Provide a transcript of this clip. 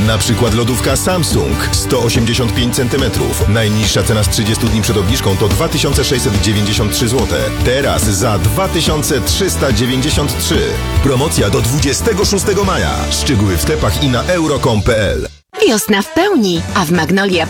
Na przykład lodówka Samsung 185 cm. Najniższa cena z 30 dni przed obniżką to 2693 zł. Teraz za 2393. Promocja do 26 maja. Szczegóły w sklepach i na euro.com.pl. Wiosna w pełni, a w Magnolia